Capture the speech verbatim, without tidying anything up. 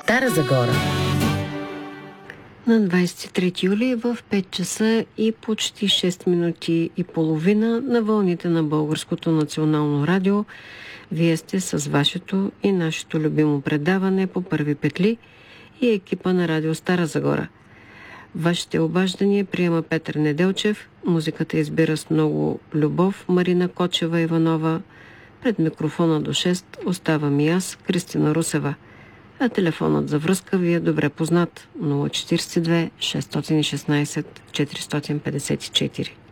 Стара Загора. На двадесет и трети юли в пет часа и почти шест минути и половина на вълните на Българското национално радио вие сте с вашето и нашето любимо предаване по първи петли и екипа на радио Стара Загора. Вашите обаждания приема Петър Неделчев, музиката избира с много любов Марина Кочева-Иванова, пред микрофона до шест оставам и аз, Кристина Русева. А телефонът за връзка ви е добре познат – нула четиридесет и две шестстотин и шестнадесет четиристотин петдесет и четири.